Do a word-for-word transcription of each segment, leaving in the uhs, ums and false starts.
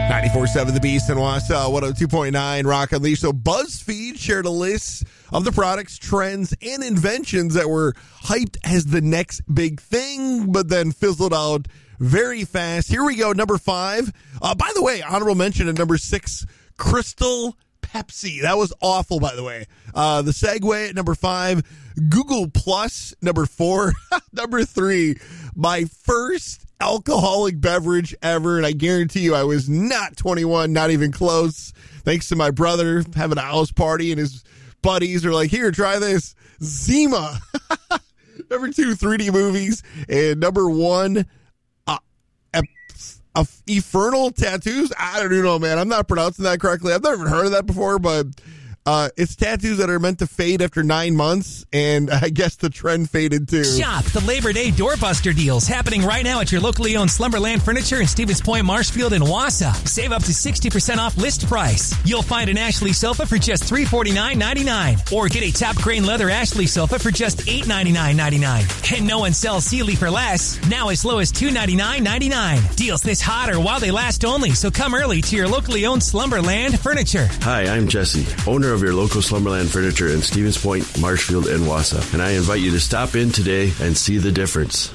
ninety-four point seven The Beast in Wausau, one oh two point nine Rock Unleashed. So BuzzFeed shared a list of the products, trends, and inventions that were hyped as the next big thing, but then fizzled out very fast. Here we go, number five. Uh, by the way, honorable mention at number six, Crystal Pepsi. That was awful, by the way. Uh, the Segway at number five, Google Plus, number four. Number three, my first alcoholic beverage ever, and I guarantee you I was not twenty-one, not even close. Thanks to my brother having a house party, and his buddies are like, here, try this. Zima. Number two, three D movies. And number one, uh, ep- uh, Infernal Tattoos. I don't know, man. I'm not pronouncing that correctly. I've never heard of that before, but Uh, it's tattoos that are meant to fade after nine months, and I guess the trend faded too. Shop the Labor Day doorbuster deals happening right now at your locally owned Slumberland Furniture in Stevens Point, Marshfield, and Wausau. Save up to sixty percent off list price. You'll find an Ashley sofa for just three hundred forty-nine dollars and ninety-nine cents, or get a top grain leather Ashley sofa for just eight hundred ninety-nine dollars and ninety-nine cents. And no one sells Sealy for less, now as low as two hundred ninety-nine dollars and ninety-nine cents. Deals this hot or while they last only, so come early to your locally owned Slumberland Furniture. Hi, I'm Jesse, owner of your local Slumberland Furniture in Stevens Point, Marshfield, and Wausau, and I invite you to stop in today and see the difference.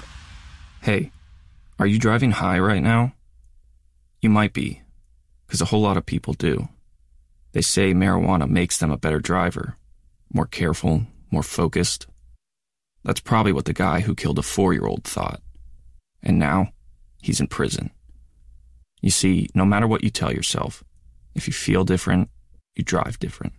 Hey, are you driving high right now? You might be, because a whole lot of people do. They say marijuana makes them a better driver, more careful, more focused. That's probably what the guy who killed a four-year-old thought. And now, he's in prison. You see, no matter what you tell yourself, if you feel different, you drive different.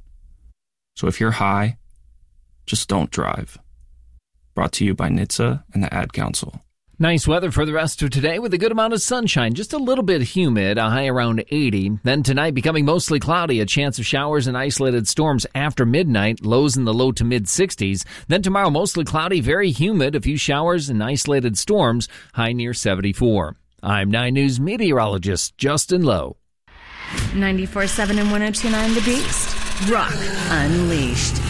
So if you're high, just don't drive. Brought to you by N H T S A and the Ad Council. Nice weather for the rest of today with a good amount of sunshine, just a little bit humid, a high around eighty. Then tonight becoming mostly cloudy, a chance of showers and isolated storms after midnight, lows in the low to mid sixties. Then tomorrow mostly cloudy, very humid, a few showers and isolated storms, high near seventy-four. I'm nine News meteorologist Justin Lowe. ninety-four point seven and one oh two point nine The Beast. Rock Unleashed.